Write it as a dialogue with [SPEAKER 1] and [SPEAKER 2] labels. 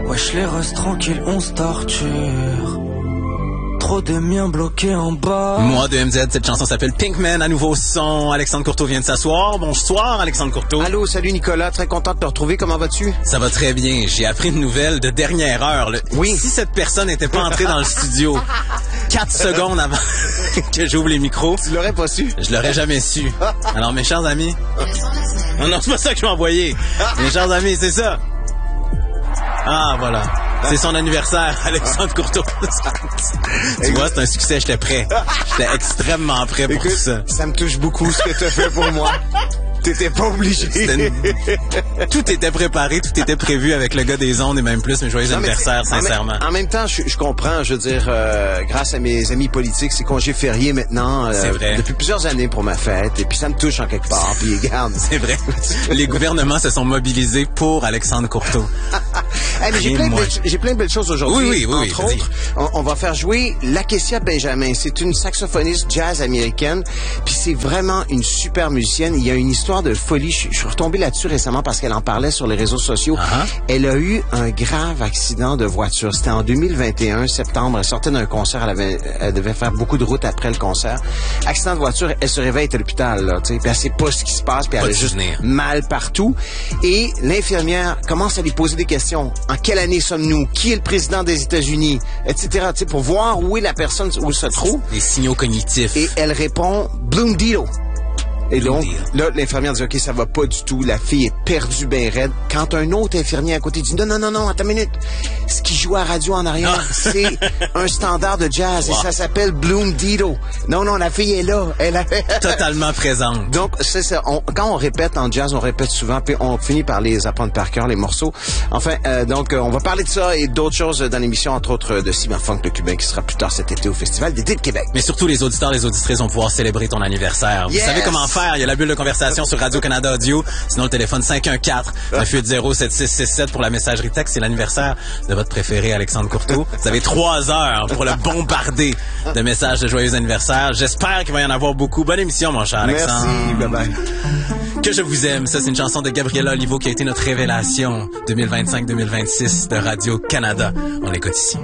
[SPEAKER 1] Wesh les restes tranquilles, on se torture. Trop de miens bloqués en bas.
[SPEAKER 2] Moi de MZ, cette chanson s'appelle Pinkman, à nouveau son. Alexandre Courteau vient de s'asseoir. Bonsoir Alexandre Courteau.
[SPEAKER 3] Allô, salut Nicolas, très content de te retrouver. Comment vas-tu?
[SPEAKER 2] Ça va très bien. J'ai appris une nouvelle de dernière heure.
[SPEAKER 3] Oui.
[SPEAKER 2] Si cette personne n'était pas entrée dans le studio 4 secondes avant que j'ouvre les micros,
[SPEAKER 3] Tu l'aurais pas su?
[SPEAKER 2] je l'aurais jamais su. Alors mes chers amis... Non, c'est pas ça que je vais envoyer. Mes chers amis, c'est ça. Ah, voilà. C'est son anniversaire, Alexandre Courteau. Tu vois, c'est un succès, j'étais prêt. J'étais extrêmement prêt pour
[SPEAKER 3] Écoute,
[SPEAKER 2] ça.
[SPEAKER 3] ça me touche beaucoup ce que tu as fait pour moi. T'étais pas obligé.
[SPEAKER 2] Tout était préparé, tout était prévu avec le gars des ondes et même plus, mais joyeux anniversaire, sincèrement.
[SPEAKER 3] En même temps, je comprends, je veux dire, grâce à mes amis politiques, c'est congé férié maintenant.
[SPEAKER 2] C'est vrai.
[SPEAKER 3] Depuis plusieurs années pour ma fête, et puis ça me touche en quelque part, puis regarde.
[SPEAKER 2] C'est vrai. Les gouvernements se sont mobilisés pour Alexandre Courteau.
[SPEAKER 3] Hey, mais j'ai plein de belles choses aujourd'hui.
[SPEAKER 2] Oui,
[SPEAKER 3] Entre autres, on va faire jouer Lakecia Benjamin. C'est une saxophoniste jazz américaine, puis c'est vraiment une super musicienne. Il y a une histoire de folie. Je suis retombé là-dessus récemment parce qu'elle en parlait sur les réseaux sociaux. Elle a eu un grave accident de voiture. C'était en 2021, septembre. Elle sortait d'un concert. Elle devait faire beaucoup de route après le concert. Accident de voiture. Elle se réveille à l'hôpital, là, tu sais. Puis elle sait pas ce qui se passe. Puis elle a juste mal partout. Et l'infirmière commence à lui poser des questions. En quelle année sommes-nous? Qui est le président des États-Unis? Etc. Tu sais, pour voir où est la personne, où elle se trouve.
[SPEAKER 2] Des signaux cognitifs.
[SPEAKER 3] Et elle répond Bloomdale. Et donc, là, l'infirmière dit, OK, ça va pas du tout. La fille est perdue ben raide. Quand un autre infirmier à côté dit, non, attends une minute. Ce qui joue à radio en arrière, c'est un standard de jazz et ça s'appelle Bloomdale. Non, la fille est là. Elle a...
[SPEAKER 2] Totalement présente.
[SPEAKER 3] Donc, c'est ça. Quand on répète en jazz, on répète souvent, puis on finit par les apprendre par cœur, les morceaux. Enfin, donc, on va parler de ça et d'autres choses dans l'émission, entre autres de Cyberfunk, le Cubain, qui sera plus tard cet été au Festival d'été de Québec.
[SPEAKER 2] Mais surtout, les auditeurs, les auditrices vont pouvoir célébrer ton anniversaire. Vous savez comment faire. Il y a la bulle de conversation sur Radio-Canada Audio. Sinon, le téléphone 514-980-7667 pour la messagerie texte. C'est l'anniversaire de votre préféré, Alexandre Courteau. Vous avez 3 heures pour le bombarder de messages de joyeux anniversaire. J'espère qu'il va y en avoir beaucoup. Bonne émission, mon cher Alexandre.
[SPEAKER 3] Merci. Bye-bye.
[SPEAKER 2] Que je vous aime. Ça, c'est une chanson de Gabriela Olivo qui a été notre révélation 2025-2026 de Radio-Canada. On l'écoute ici.